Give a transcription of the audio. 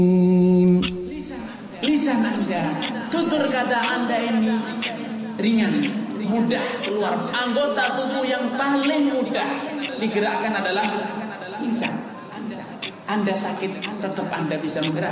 Lisan Anda, tutur kata Anda ini ringan, mudah keluar. Anggota tubuh yang paling mudah digerakkan adalah lisan. Anda sakit, tetap Anda bisa menggerakkan.